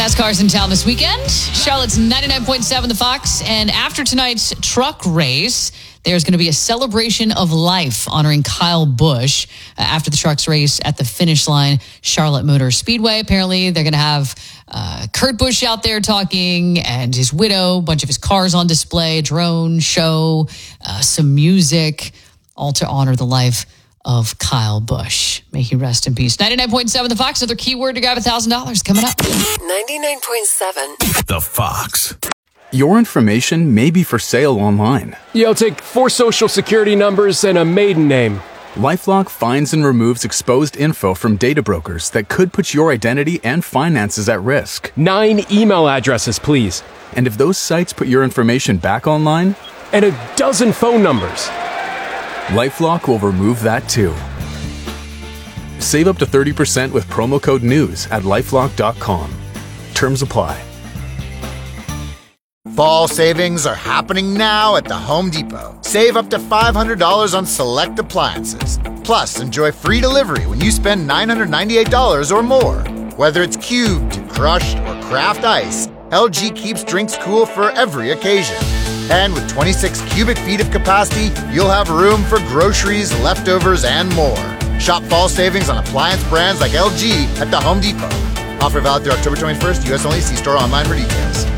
NASCAR's in town this weekend. Charlotte's 99.7 The Fox. And after tonight's truck race, there's going to be a celebration of life honoring Kyle Busch. After the trucks race at the finish line, Charlotte Motor Speedway. Apparently, they're going to have Kurt Busch out there talking and his widow, a bunch of his cars on display, drone show, some music, all to honor the life of Kyle Busch. May he rest in peace. 99.7 The Fox, another keyword to grab $1,000 coming up. 99.7 The Fox. Your information may be for sale online. Yo, take 4 social security numbers and a maiden name. LifeLock finds and removes exposed info from data brokers that could put your identity and finances at risk. 9 email addresses, please. And if those sites put your information back online? And a dozen phone numbers. LifeLock will remove that too. Save up to 30% with promo code NEWS at LifeLock.com. Terms apply. Fall savings are happening now at the Home Depot. Save up to $500 on select appliances. Plus, enjoy free delivery when you spend $998 or more. Whether it's cubed, crushed, or craft ice, LG keeps drinks cool for every occasion. And with 26 cubic feet of capacity, you'll have room for groceries, leftovers, and more. Shop fall savings on appliance brands like LG at the Home Depot. Offer valid through October 21st. U.S. only. See store online for details.